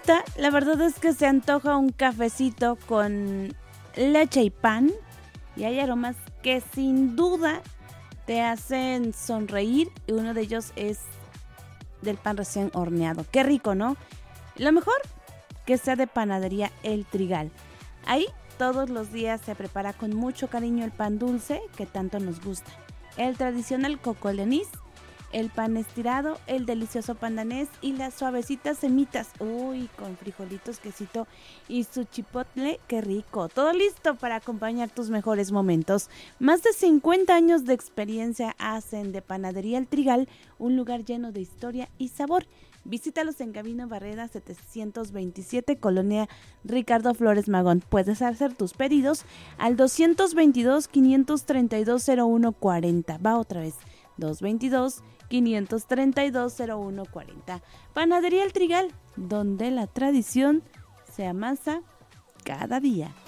ahorita la verdad es que se antoja un cafecito con leche y pan y hay aromas que sin duda te hacen sonreír y uno de ellos es del pan recién horneado. Qué rico, ¿no? Lo mejor que sea de panadería El Trigal. Ahí todos los días se prepara con mucho cariño el pan dulce que tanto nos gusta. El tradicional coco de anís, el pan estirado, el delicioso pan danés y las suavecitas semitas. Uy, con frijolitos, quesito y su chipotle, qué rico. Todo listo para acompañar tus mejores momentos. Más de 50 años de experiencia hacen de Panadería El Trigal un lugar lleno de historia y sabor. Visítalos en Gabino Barreda 727, Colonia Ricardo Flores Magón. Puedes hacer tus pedidos al 222-532-0140. Va otra vez, 222-532-0140. Panadería El Trigal, donde la tradición se amasa cada día.